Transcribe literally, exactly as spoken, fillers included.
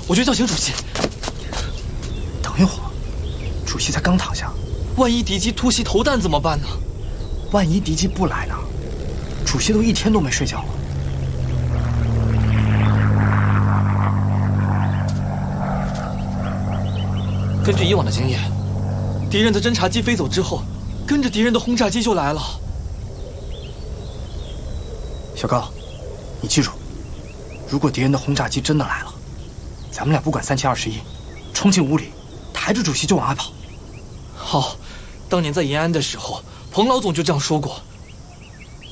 我去叫醒主席。 等一会儿，主席才刚躺下， 万一敌机突袭投弹怎么办呢？ 万一敌机不来呢？主席都一天都没睡觉了。 根据以往的经验，敌人的侦察机飞走之后，跟着敌人的轰炸机就来了。 小高，你记住，如果敌人的轰炸机真的来了，咱们俩不管三七二十一，冲进屋里，抬着主席就往外跑。 好，当年在延安的时候，彭老总就这样说过。